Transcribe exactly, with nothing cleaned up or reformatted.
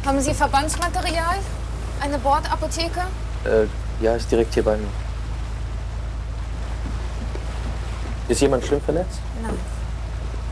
Haben Sie Verbandsmaterial? Eine Bordapotheke? Äh, ja, ist direkt hier bei mir. Ist jemand schlimm verletzt? Nein.